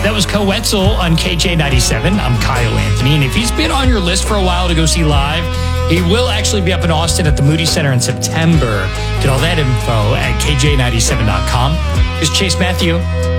That was Coetzel on KJ97. I'm Kyle Anthony, and if he's been on your list for a while to go see live, he will actually be up in Austin at the Moody Center in September. Get all that info at KJ97.com. It's Chase Matthew.